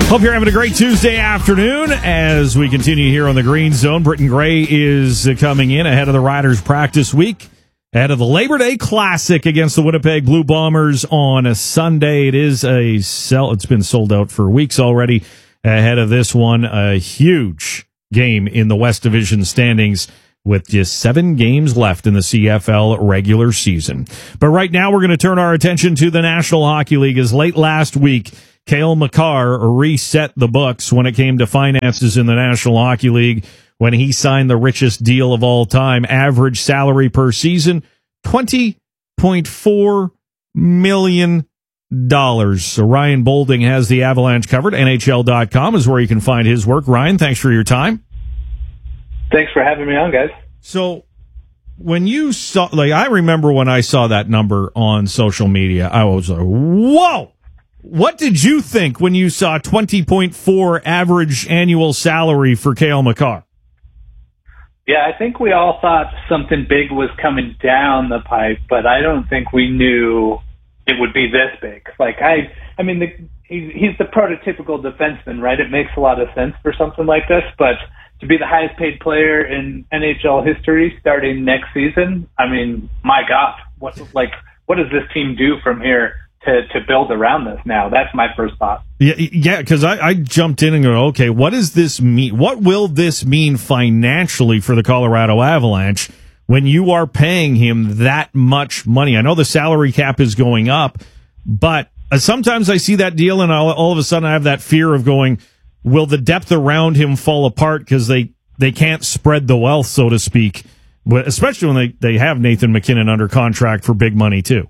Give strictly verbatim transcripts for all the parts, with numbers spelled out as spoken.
Hope you're having a great Tuesday afternoon as we continue here on the Green Zone. Britton Gray is coming in ahead of the Riders practice week, ahead of the Labor Day Classic against the Winnipeg Blue Bombers on a Sunday. It is a sell. It's been sold out for weeks already. Ahead of this one, a huge game in the West Division standings with just seven games left in the C F L regular season. But right now, we're going to turn our attention to the National Hockey League, as late last week, Cale Makar reset the books when it came to finances in the National Hockey League when he signed the richest deal of all time. Average salary per season, twenty point four million dollars. So Ryan Bolding has the Avalanche covered. N H L dot com is where you can find his work. Ryan, thanks for your time. Thanks for having me on, guys. So when you saw, like, I remember when I saw that number on social media, I was like, whoa! What did you think when you saw twenty point four average annual salary for Cale Makar? Yeah, I think we all thought something big was coming down the pipe, but I don't think we knew it would be this big. Like, I, I mean, the, he's, he's the prototypical defenseman, right? It makes a lot of sense for something like this, but to be the highest paid player in N H L history starting next season, I mean, my God, what, like, what does this team do from here to, to build around this now? That's my first thought. Yeah, yeah, because I, I jumped in and go, okay, what does this mean? What will this mean financially for the Colorado Avalanche when you are paying him that much money? I know the salary cap is going up, but uh, sometimes I see that deal and all, all of a sudden I have that fear of going, will the depth around him fall apart because they, they can't spread the wealth, so to speak, but especially when they, they have Nathan MacKinnon under contract for big money too.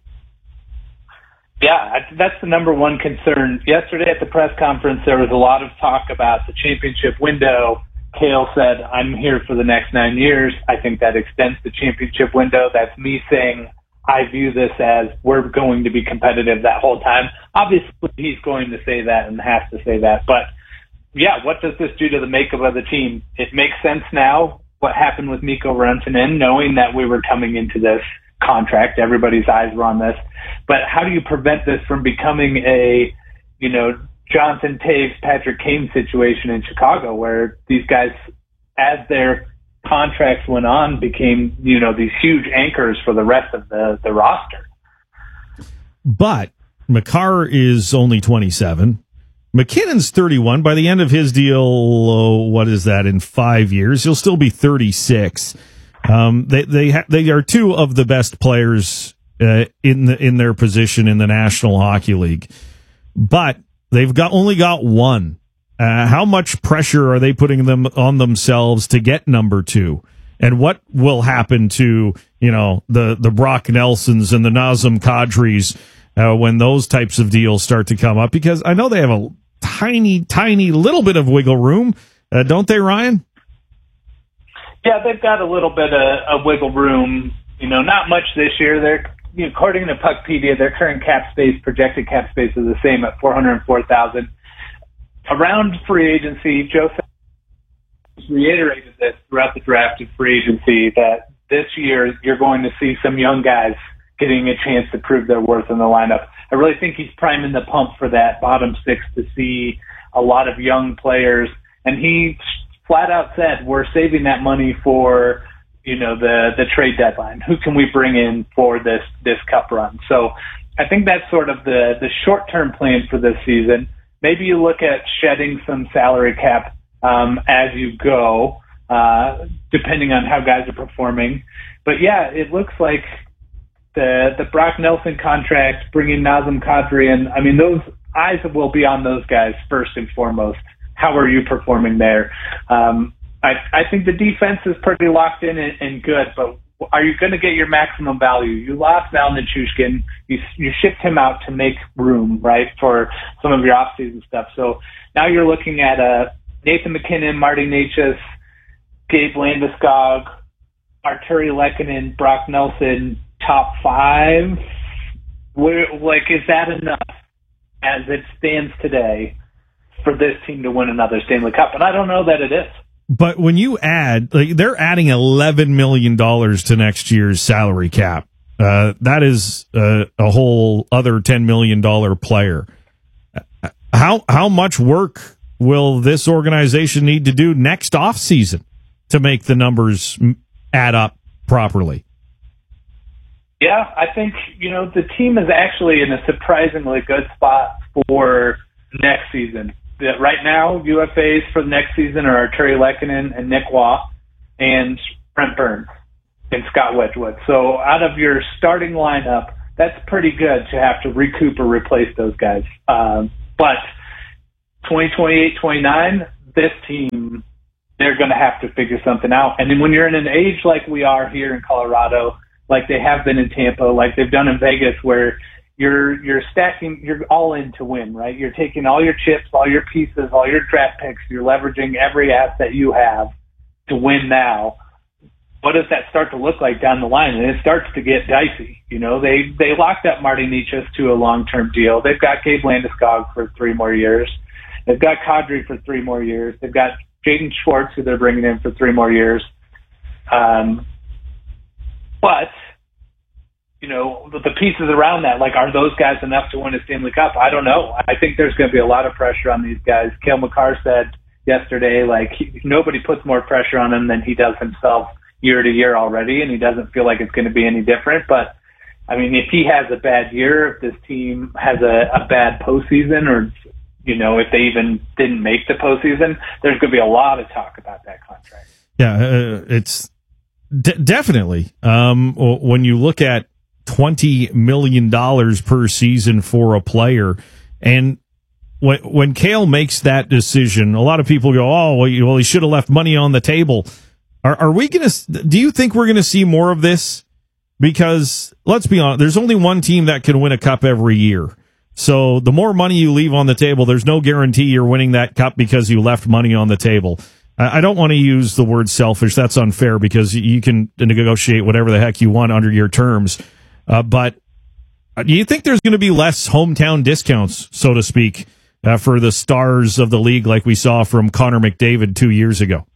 Yeah, that's the number one concern. Yesterday at the press conference, there was a lot of talk about the championship window. Cale said, I'm here for the next nine years. I think that extends the championship window. That's me saying I view this as we're going to be competitive that whole time. Obviously, he's going to say that and has to say that. But, yeah, what does this do to the makeup of the team? It makes sense now what happened with Mikko Rantanen, knowing that we were coming into this contract. Everybody's eyes were on this. But how do you prevent this from becoming a, you know, Jonathan Toews, Patrick Kane situation in Chicago, where these guys, as their contracts went on, became, you know, these huge anchors for the rest of the, the roster? But Makar is only twenty-seven. McKinnon's thirty-one. By the end of his deal, oh, what is that, in five years, he'll still be thirty-six. Um, they they ha- they are two of the best players uh, in the in their position in the National Hockey League, but they've got only got one. Uh, how much pressure are they putting them on themselves to get number two? And what will happen to, you know, the the Brock Nelsons and the Nazem Kadris uh, when those types of deals start to come up? Because I know they have a tiny, tiny little bit of wiggle room, uh, don't they, Ryan? Yeah, they've got a little bit of, of wiggle room. You know, not much this year. They're, you know, according to Puckpedia, their current cap space, projected cap space, is the same at four hundred four thousand. Around free agency, Joe reiterated this throughout the draft and free agency that this year you're going to see some young guys getting a chance to prove their worth in the lineup. I really think he's priming the pump for that bottom six to see a lot of young players, and he flat out said, we're saving that money for, you know, the, the trade deadline. Who can we bring in for this, this cup run? So I think that's sort of the, the short-term plan for this season. Maybe you look at shedding some salary cap, um, as you go, uh, depending on how guys are performing. But yeah, it looks like the, the Brock Nelson contract, bringing Nazem Kadri in, I mean, those eyes will be on those guys first and foremost. How are you performing there? Um, I, I think the defense is pretty locked in and, and good, but are you going to get your maximum value? You lost Val Nichushkin. You, you shipped him out to make room, right, for some of your off-season stuff. So now you're looking at uh, Nathan MacKinnon, Marty Necas, Gabe Landeskog, Arturi Lehkonen, Brock Nelson, top five. Where, like, is that enough as it stands today for this team to win another Stanley Cup? And I don't know that it is. But when you add, like, they're adding eleven million dollars to next year's salary cap. Uh, that is uh, a whole other ten million dollars player. How how how much work will this organization need to do next offseason to make the numbers add up properly? Yeah, I think, you know, the team is actually in a surprisingly good spot for next season. That right now, U F As for the next season are Arturi Lehkonen and Nick Waugh and Brent Burns and Scott Wedgwood. So out of your starting lineup, that's pretty good to have to recoup or replace those guys. Um, but twenty twenty-eight twenty-nine, this team, they're going to have to figure something out. And then when you're in an age like we are here in Colorado, like they have been in Tampa, like they've done in Vegas, where you're you're stacking, you're all in to win, right? You're taking all your chips, all your pieces, all your draft picks, you're leveraging every asset you have to win now. What does that start to look like down the line? And it starts to get dicey. You know, they they locked up Marty Necas to a long-term deal. They've got Gabe Landeskog for three more years. They've got Kadri for three more years. They've got Jaden Schwartz, who they're bringing in for three more years. Um, but, you know, the, the pieces around that, like, are those guys enough to win a Stanley Cup? I don't know. I think there's going to be a lot of pressure on these guys. Cale Makar said yesterday, like, he, nobody puts more pressure on him than he does himself year to year already, and he doesn't feel like it's going to be any different. But, I mean, if he has a bad year, if this team has a, a bad postseason, or, you know, if they even didn't make the postseason, there's going to be a lot of talk about that contract. Yeah, uh, it's d- definitely. Um, when you look at twenty million dollars per season for a player, and when, when Cale makes that decision, a lot of people go, oh, well, you, well he should have left money on the table. Are, are we going to, do you think we're going to see more of this? Because let's be honest, there's only one team that can win a cup every year. So the more money you leave on the table, there's no guarantee you're winning that cup because you left money on the table. I don't want to use the word selfish. That's unfair because you can negotiate whatever the heck you want under your terms. Uh, but do you think there's going to be less hometown discounts, so to speak, uh, for the stars of the league like we saw from Connor McDavid two years ago?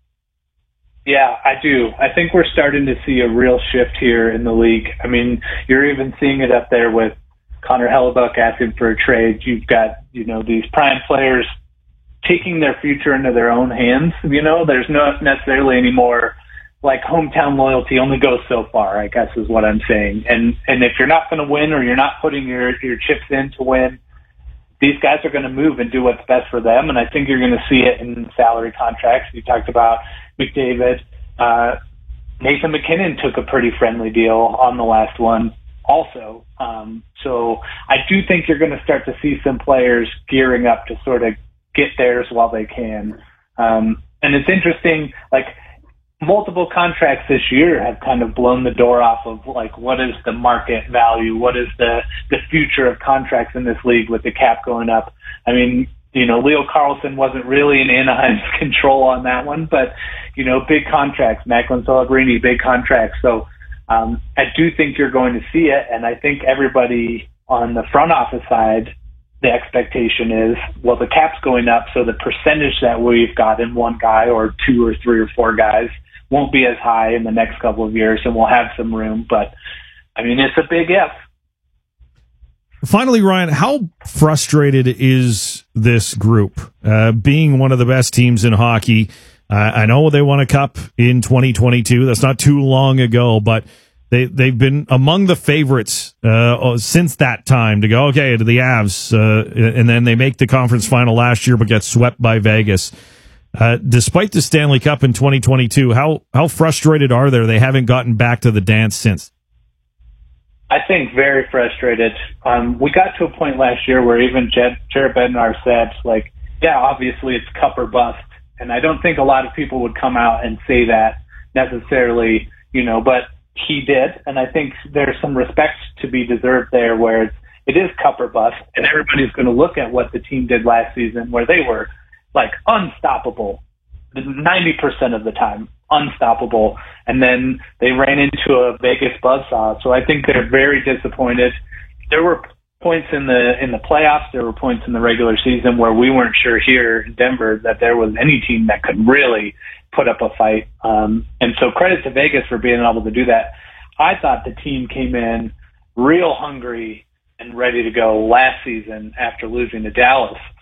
Yeah, I do. I think we're starting to see a real shift here in the league. I mean, you're even seeing it up there with Connor Hellebuck asking for a trade. You've got, you know, these prime players taking their future into their own hands. You know, there's not necessarily any more, like, hometown loyalty only goes so far, I guess is what I'm saying. And and if you're not going to win, or you're not putting your, your chips in to win, these guys are going to move and do what's best for them. And I think you're going to see it in salary contracts. You talked about McDavid. Uh, Nathan McKinnon took a pretty friendly deal on the last one also. Um, so I do think you're going to start to see some players gearing up to sort of get theirs while they can. Um, and it's interesting, like, multiple contracts this year have kind of blown the door off of, like, what is the market value? What is the, the future of contracts in this league with the cap going up? I mean, you know, Leo Carlson wasn't really in Anaheim's control on that one, but, you know, big contracts, Macklin Celebrini, big contracts. So um, I do think you're going to see it, and I think everybody on the front office side, the expectation is, well, the cap's going up, so the percentage that we've got in one guy or two or three or four guys won't be as high in the next couple of years, and we'll have some room. But, I mean, it's a big if. Finally, Ryan, how frustrated is this group? Uh, being one of the best teams in hockey, uh, I know they won a cup in twenty twenty-two. That's not too long ago, but they, they've been among the favorites uh, since that time to go, okay, to the Avs, uh, and then they make the conference final last year but get swept by Vegas. Uh, despite the Stanley Cup in twenty twenty-two, how, how frustrated are they? They haven't gotten back to the dance since. I think very frustrated. Um, we got to a point last year where even Jared Bednar said, like, yeah, obviously it's cup or bust. And I don't think a lot of people would come out and say that necessarily, you know, but he did. And I think there's some respect to be deserved there where it's, it is cup or bust. And everybody's going to look at what the team did last season where they were, like, unstoppable ninety percent of the time. Unstoppable. And then they ran into a Vegas buzzsaw. So I think they're very disappointed. There were points in the in the playoffs, there were points in the regular season where we weren't sure here in Denver that there was any team that could really put up a fight. Um, and so credit to Vegas for being able to do that. I thought the team came in real hungry and ready to go last season after losing to Dallas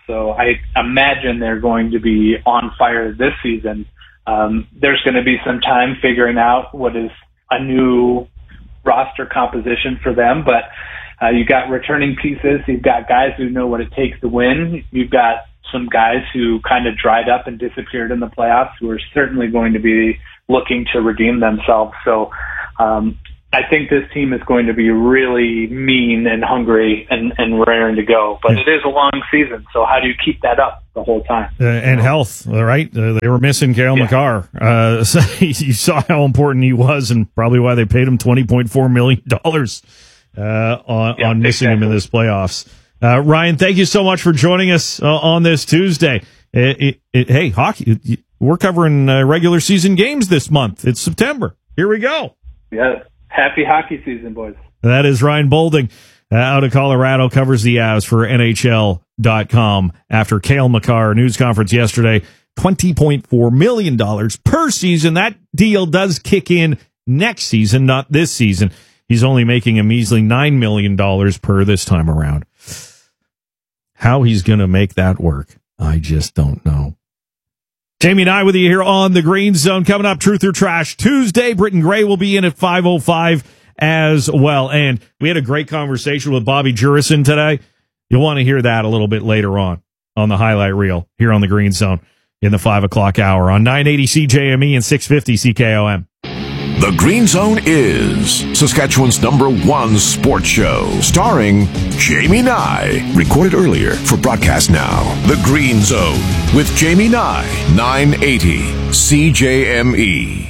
So I imagine they're going to be on fire this season. Um, there's going to be some time figuring out what is a new roster composition for them, but uh, you've got returning pieces. You've got guys who know what it takes to win. You've got some guys who kind of dried up and disappeared in the playoffs who are certainly going to be looking to redeem themselves. So um, I think this team is going to be really mean and hungry and, and raring to go. But it is a long season, so how do you keep that up the whole time? Uh, and health, all right? Uh, they were missing Cale Yeah. Makar. Uh, so you saw how important he was and probably why they paid him twenty point four million dollars uh, on, Yeah, on missing exactly. him in this playoffs. Uh, Ryan, thank you so much for joining us uh, on this Tuesday. It, it, it, hey, hockey, it, we're covering uh, regular season games this month. It's September. Here we go. Yeah. Happy hockey season, boys. That is Ryan Bolding uh, out of Colorado, covers the Avs for N H L dot com after Cale Makar news conference yesterday. twenty point four million dollars per season. That deal does kick in next season, not this season. He's only making a measly nine million dollars per this time around. How he's going to make that work, I just don't know. Jamie and I with you here on the Green Zone. Coming up, Truth or Trash Tuesday. Britton Gray will be in at five oh five as well. And we had a great conversation with Bobby Jurison today. You'll want to hear that a little bit later on on the highlight reel here on the Green Zone in the five o'clock hour on nine eighty C J M E and six fifty C K O M. The Green Zone is Saskatchewan's number one sports show, starring Jamie Nye. Recorded earlier for broadcast now. The Green Zone with Jamie Nye, nine eighty C J M E.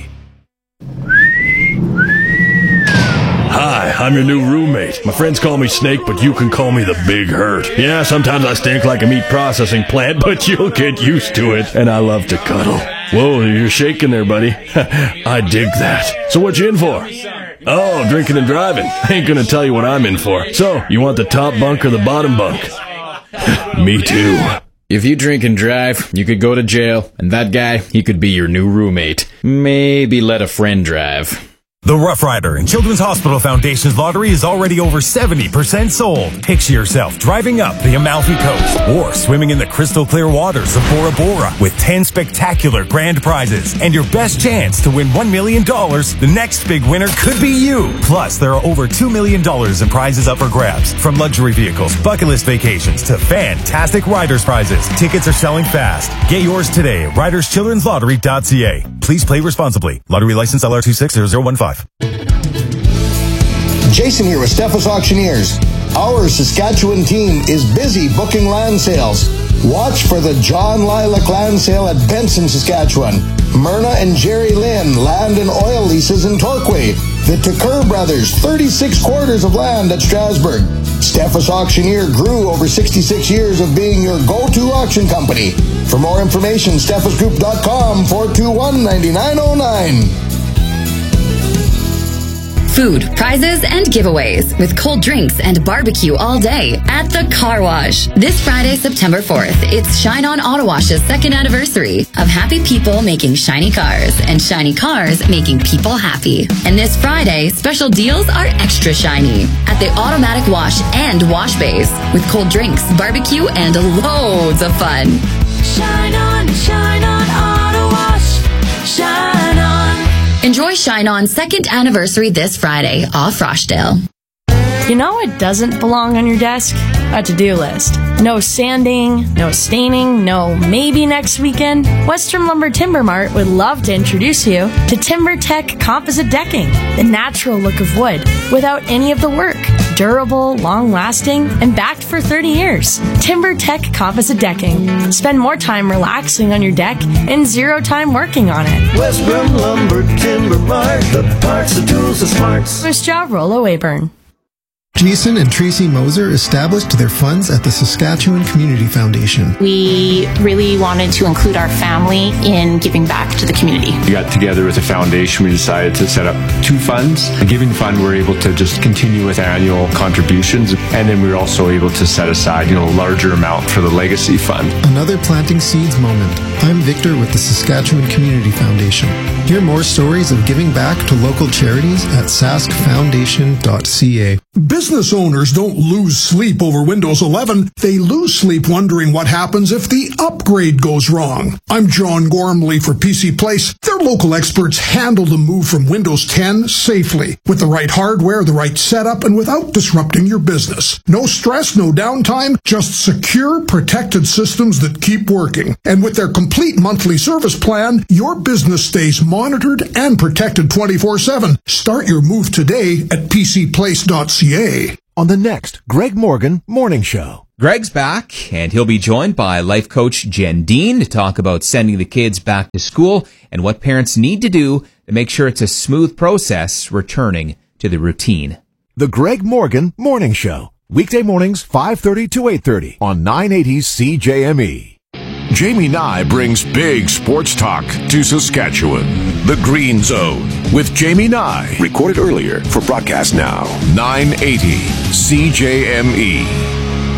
Hi, I'm your new roommate. My friends call me Snake, but you can call me the Big Hurt. Yeah, sometimes I stink like a meat processing plant, but you'll get used to it. And I love to cuddle. Whoa, you're shaking there, buddy. I dig that. So what you in for? Oh, drinking and driving. I ain't gonna tell you what I'm in for. So, you want the top bunk or the bottom bunk? Me too. If you drink and drive, you could go to jail, and that guy, he could be your new roommate. Maybe let a friend drive. The Rough Rider and Children's Hospital Foundation's lottery is already over seventy percent sold. Picture yourself driving up the Amalfi Coast or swimming in the crystal clear waters of Bora Bora with ten spectacular grand prizes. And your best chance to win one million dollars, the next big winner could be you. Plus, there are over two million dollars in prizes up for grabs. From luxury vehicles, bucket list vacations, to fantastic riders prizes. Tickets are selling fast. Get yours today at riders children's lottery dot c a. Please play responsibly. Lottery license L R two six zero zero one five. Jason here with Steffes Auctioneers. Our Saskatchewan team is busy booking land sales. Watch for the John Lilac Land Sale at Benson, Saskatchewan. Myrna and Jerry Lynn Land and Oil Leases in Torquay. The Tucker Brothers thirty-six quarters of land at Strasbourg. Steffes Auctioneer grew over sixty-six years of being your go-to auction company. For more information, steffes group dot com, four two one, nine nine zero nine. Food, prizes, and giveaways with cold drinks and barbecue all day at the Car Wash. This Friday, September fourth, it's Shine On Auto Wash's second anniversary of happy people making shiny cars and shiny cars making people happy. And this Friday, special deals are extra shiny at the Automatic Wash and Wash Bays with cold drinks, barbecue, and loads of fun. Shine on, shine on, Auto Wash, shine on. Enjoy Shine On's second anniversary this Friday off Rochdale. You know what doesn't belong on your desk? A to-do list. No sanding, no staining, no maybe next weekend. Western Lumber Timber Mart would love to introduce you to TimberTech Composite Decking, the natural look of wood without any of the work. Durable, long-lasting, and backed for thirty years. TimberTech Composite Decking. Spend more time relaxing on your deck and zero time working on it. Western Lumber Timber Mart, the parts, the tools, the smarts. First job, Rollo Wayburn. Jason and Tracy Moser established their funds at the Saskatchewan Community Foundation. We really wanted to include our family in giving back to the community. We got together with the foundation. We decided to set up two funds. The Giving Fund, we're able to just continue with annual contributions. And then we were also able to set aside, you know, a larger amount for the Legacy Fund. Another planting seeds moment. I'm Victor with the Saskatchewan Community Foundation. Hear more stories of giving back to local charities at sask foundation dot c a. Business owners don't lose sleep over Windows eleven. They lose sleep wondering what happens if the upgrade goes wrong. I'm John Gormley for P C Place. Their local experts handle the move from Windows ten safely, with the right hardware, the right setup, and without disrupting your business. No stress, no downtime, just secure, protected systems that keep working. And with their complete monthly service plan, your business stays monitored and protected twenty-four seven. Start your move today at p c place dot c a. On the next Greg Morgan Morning Show. Greg's back, and he'll be joined by life coach Jen Dean to talk about sending the kids back to school and what parents need to do to make sure it's a smooth process returning to the routine. The Greg Morgan Morning Show. Weekday mornings, five thirty to eight thirty on nine eighty C J M E. Jamie Nye brings big sports talk to Saskatchewan. The Green Zone with Jamie Nye. Recorded earlier for broadcast now. nine eighty C J M E.